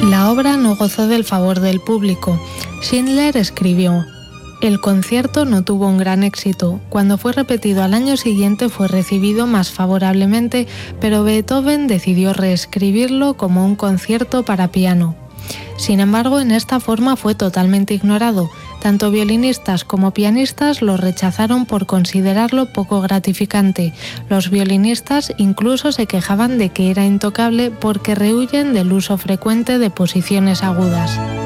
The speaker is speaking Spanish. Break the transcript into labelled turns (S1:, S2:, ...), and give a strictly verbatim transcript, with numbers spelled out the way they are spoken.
S1: La obra no gozó del favor del público. Schindler escribió: "El concierto no tuvo un gran éxito. Cuando fue repetido al año siguiente fue recibido más favorablemente, pero Beethoven decidió reescribirlo como un concierto para piano". Sin embargo, en esta forma fue totalmente ignorado. Tanto violinistas como pianistas lo rechazaron por considerarlo poco gratificante. Los violinistas incluso se quejaban de que era intocable porque rehuyen del uso frecuente de posiciones agudas.